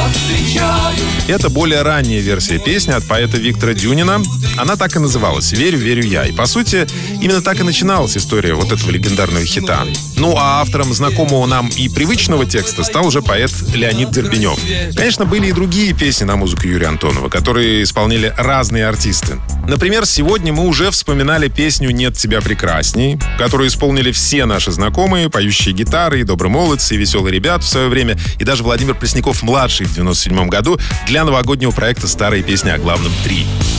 Это более ранняя версия песни от поэта Виктора Дюнина. Она так и называлась «Верю, верю я». И, по сути, именно так и начиналась история вот этого легендарного хита. Ну, а автором знакомого нам и привычного текста стал уже поэт Леонид Дербенев. Конечно, были и другие песни на музыку Юрия Антонова, которые исполняли разные артисты. Например, сегодня мы уже вспоминали песню «Нет тебя прекрасней», которую исполнили все наши знакомые, поющие гитары, и добрые молодцы, и веселые ребята в свое время, и даже Владимир Пресняков-младший в 97 году для новогоднего проекта «Старые песни о главном 3».